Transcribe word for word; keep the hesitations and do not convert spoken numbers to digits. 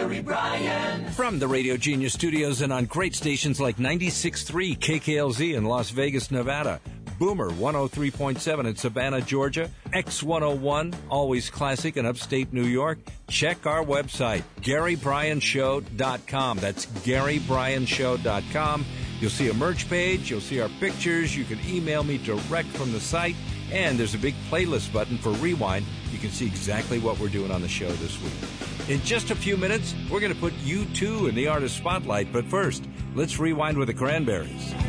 Gary Bryan. From the Radio Genius studios and on great stations like ninety-six point three K K L Z in Las Vegas, Nevada, Boomer one oh three point seven in Savannah, Georgia, X one oh one, Always Classic in upstate New York. Check our website, Gary Bryan Show dot com. That's Gary Bryan Show dot com. You'll see a merch page. You'll see our pictures. You can email me direct from the site. And there's a big playlist button for Rewind. You can see exactly what we're doing on the show this week. In just a few minutes, we're going to put U two in the artist spotlight. But first, let's rewind with the Cranberries.